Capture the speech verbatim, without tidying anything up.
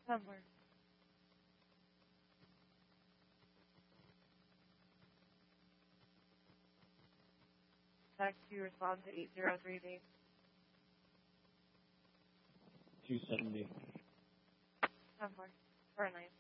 Somewhere. Taxi respond to eight zero three B. two seventy. Somewhere. For a night.